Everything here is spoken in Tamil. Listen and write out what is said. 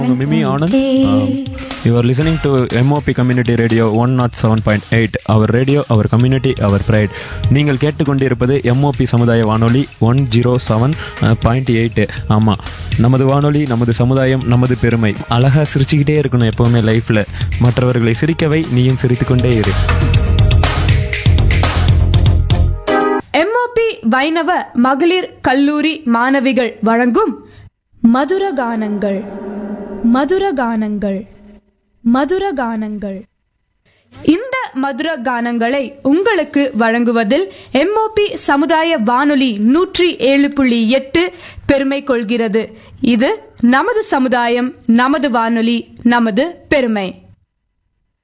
உங்கள் meme Anand. You are listening to MOP community radio 107.8. Our radio, our community, our fried. நீங்கள் கேட்டுக்கொண்டிருப்பது எம்ஓபி சமுதாய வானொலி 107.8. ஆமாம், நமது வானொலி, நமது சமுதாயம், நமது பெருமை. அழகாக சிரிச்சுக்கிட்டே இருக்கணும் எப்போவுமே லைஃப்பில். மற்றவர்களை சிரிக்கவை, நீயும் சிரித்துக்கொண்டே இரு. எம்ஓபி வைணவ மகளிர் கல்லூரி மாணவிகள் வழங்கும் மதுரகானங்கள். மதுரகானங்கள் மதுரகானங்கள். இந்த மதுரகானங்களை உங்களுக்கு வழங்குவதில் எம்ஓபி சமுதாய வானொலி 107.8 பெருமை கொள்கிறது. இது நமது சமுதாயம், நமது வானொலி, நமது பெருமை.